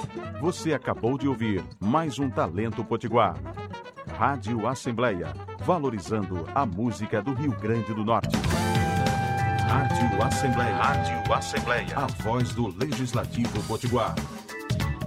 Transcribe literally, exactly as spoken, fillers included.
Você acabou de ouvir mais um Talento Potiguar. Rádio Assembleia, valorizando a música do Rio Grande do Norte. Rádio Assembleia. Rádio Assembleia. A voz do Legislativo Potiguar.